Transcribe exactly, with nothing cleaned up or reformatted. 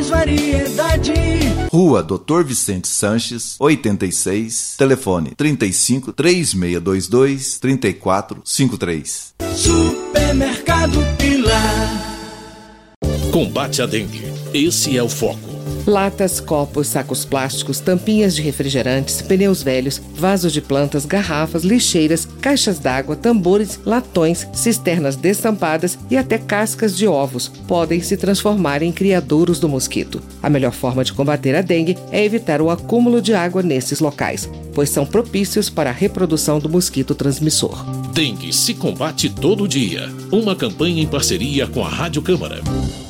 mais variedade. Rua Doutor Vicente Sanches, oitenta e seis, telefone trinta e cinco, três seis dois dois, trinta e quatro cinquenta e três. Supermercado Pilar. Combate à dengue. Esse é o foco. Latas, copos, sacos plásticos, tampinhas de refrigerantes, pneus velhos, vasos de plantas, garrafas, lixeiras, caixas d'água, tambores, latões, cisternas destampadas e até cascas de ovos podem se transformar em criadouros do mosquito. A melhor forma de combater a dengue é evitar o acúmulo de água nesses locais, pois são propícios para a reprodução do mosquito transmissor. Dengue se combate todo dia. Uma campanha em parceria com a Rádio Câmara.